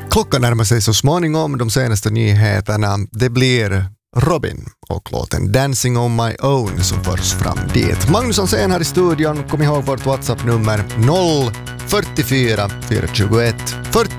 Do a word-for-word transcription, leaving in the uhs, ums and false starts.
Klockan närmar sig så småningom de senaste nyheterna. Det blir Robin och låten Dancing on my own som förs fram dit. Magnus Hansén här i studion. Kom ihåg vårt WhatsApp-nummer noll fyrtiofyra fyra tjugoett fyrtio